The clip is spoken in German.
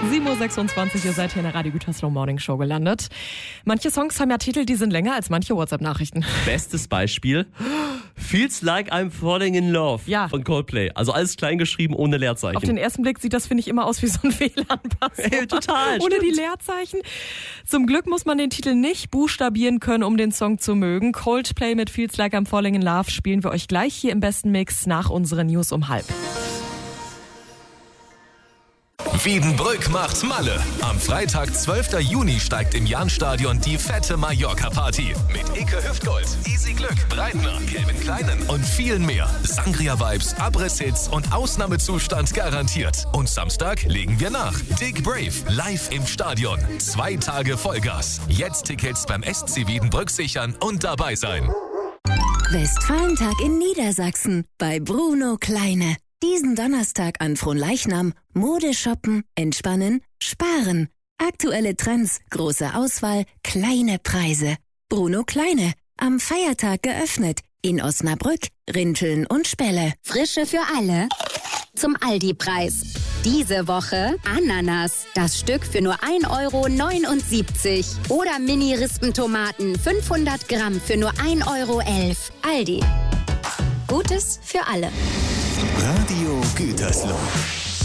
7.26 Uhr, ihr seid hier in der Radio Gütersloh Morning Show gelandet. Manche Songs haben ja Titel, die sind länger als manche WhatsApp-Nachrichten. Bestes Beispiel: Feels Like I'm Falling in Love von Coldplay. Also alles klein geschrieben, ohne Leerzeichen. Auf den ersten Blick sieht das, finde ich, immer aus wie so ein WLAN-Passwort. Total. Ohne stimmt. die Leerzeichen. Zum Glück muss man den Titel nicht buchstabieren können, um den Song zu mögen. Coldplay mit Feels Like I'm Falling in Love spielen wir euch gleich hier im besten Mix nach unseren News um 12:30. Wiedenbrück macht Malle. Am Freitag, 12. Juni, steigt im Jahnstadion die fette Mallorca-Party. Mit Ike Hüftgold, Easy Glück, Breitner, Kevin Kleinen und vielen mehr. Sangria-Vibes, Abriss-Hits und Ausnahmezustand garantiert. Und Samstag legen wir nach. Dick Brave, live im Stadion. 2 Tage Vollgas. Jetzt Tickets beim SC Wiedenbrück sichern und dabei sein. Westfalentag in Niedersachsen bei Bruno Kleine. Diesen Donnerstag an Fronleichnam Mode shoppen, entspannen, sparen. Aktuelle Trends, große Auswahl, kleine Preise. Bruno Kleine, am Feiertag geöffnet. In Osnabrück, Rinteln und Spelle. Frische für alle zum Aldi-Preis. Diese Woche Ananas, das Stück für nur 1,79 €. Oder Mini-Rispentomaten, 500 Gramm für nur 1,11 €. Aldi. Gutes für alle. Radio Gütersloh.